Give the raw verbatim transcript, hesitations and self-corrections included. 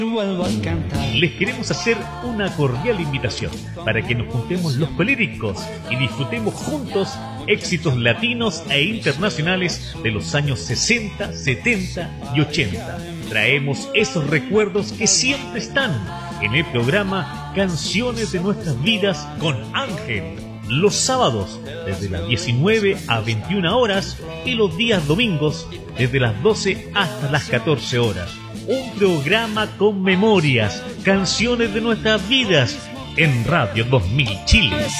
vuelvo a cantar. Les queremos hacer una cordial invitación para que nos juntemos los coléricos y disfrutemos juntos éxitos latinos e internacionales de los años sesenta, setenta y ochenta. Traemos esos recuerdos que siempre están en el programa Canciones de Nuestras Vidas con Ángel. Los sábados desde las diecinueve a veintiuna horas y los días domingos desde las doce hasta las catorce horas. Un programa con memorias, canciones de nuestras vidas en Radio dos mil Chile.